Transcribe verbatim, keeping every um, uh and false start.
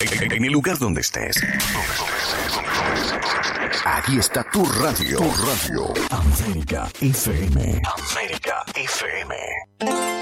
En el lugar donde estés. Aquí está tu radio. Tu radio. América F M. América F M.